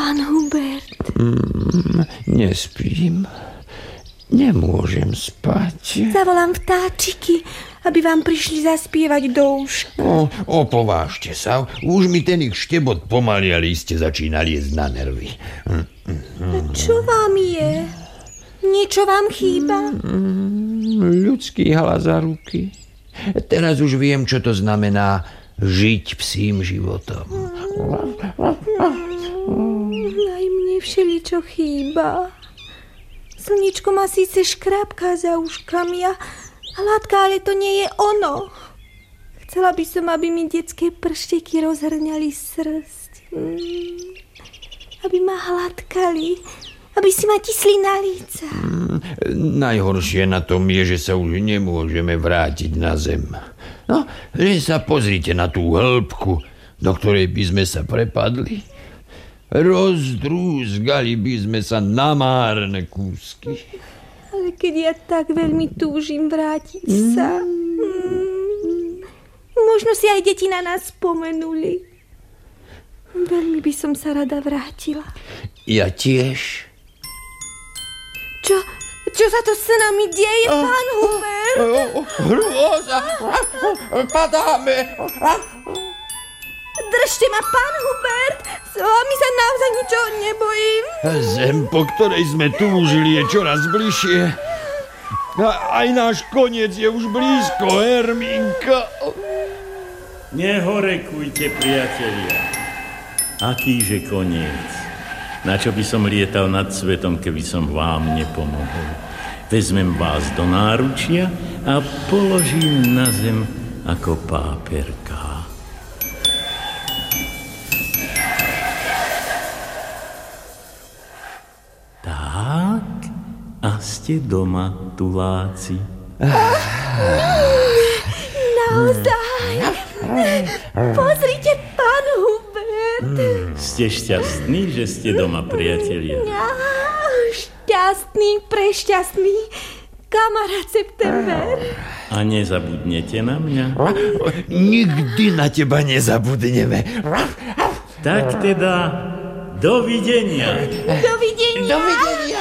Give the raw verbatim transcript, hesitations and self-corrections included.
pán Hubert? Mm, nespím. Nemôžem spať. Zavolám vtáčiky, aby vám prišli zaspievať do úška. O, opovážte sa. Už mi ten ich štebot pomaly a líste začína liesť na nervy. A čo vám je? Niečo vám chýba? Ľudský hlas za ruky. Teraz už viem, čo to znamená žiť psím životom. Aj mne všeličo chýba. Slničko má síce škrábka za uškami a hladká, ale to nie je ono. Chcela by som, aby mi detské pršteky rozhrňali srsť. Mm. Aby ma hladkali, aby si ma tisli na líca. Mm, najhoršie na tom je, že sa už nemôžeme vrátiť na zem. No, že sa pozrite na tú hĺbku, do ktorej by sme sa prepadli. Rozdrúzgali by sme sa na márne kúsky. Ale keď ja tak veľmi túžim vrátiť sa. Mm. Možno si aj deti na nás spomenuli. Veľmi by som sa rada vrátila. Ja tiež. Čo? Čo sa to s nami deje, oh, pán Hubert? Oh, hrôza! Padáme! Držte ma, pán Hubert! S vami sa naozaj ničoho nebojím. Zem, po ktorej sme túžili, je čoraz bližšie. A aj náš koniec je už blízko, Herminka. Nehorekujte, priatelia. Akýže koniec? Na čo by som lietal nad svetom, keby som vám nepomohol? Vezmem vás do náručia a položím na zem ako páperka. A ste doma, tuláci. Naozaj? Pozrite, pán Hubert. Ste šťastní, že ste doma, priatelia? Šťastný, prešťastný. Kamarát September. A nezabudnete na mňa? Nikdy na teba nezabudneme. Tak teda, dovidenia. Dovidenia. Dovidenia.